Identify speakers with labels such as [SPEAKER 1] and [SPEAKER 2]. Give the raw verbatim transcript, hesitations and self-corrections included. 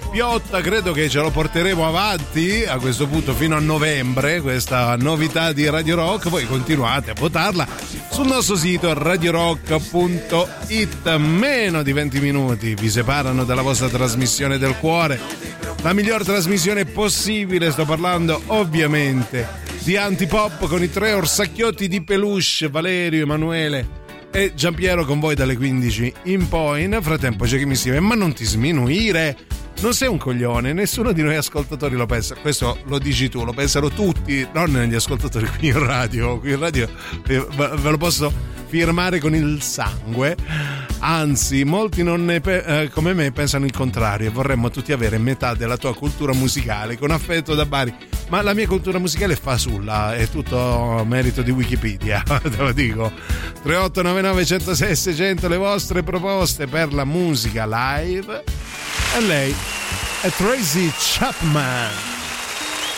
[SPEAKER 1] Piotta, credo che ce lo porteremo avanti a questo punto fino a novembre, questa novità di Radio Rock. Voi continuate a votarla sul nostro sito radio rock punto it. Meno di venti minuti vi separano dalla vostra trasmissione del cuore, la miglior trasmissione possibile. Sto parlando ovviamente di Antipop con i tre orsacchiotti di peluche, Valerio, Emanuele e Giampiero, con voi dalle quindici in poi. Nel frattempo c'è chi mi scrive: ma non ti sminuire, non sei un coglione, nessuno di noi ascoltatori lo pensa. Questo lo dici tu, lo pensano tutti, non gli ascoltatori qui in radio. Qui in radio ve lo posso firmare con il sangue. Anzi, molti non ne pe- eh, come me pensano il contrario e vorremmo tutti avere metà della tua cultura musicale. Con affetto da Bari. Ma la mia cultura musicale è fasulla, è tutto merito di Wikipedia, te lo dico. tre otto nove nove uno zero sei sei zero zero, le vostre proposte per la musica live. E lei è Tracy Chapman.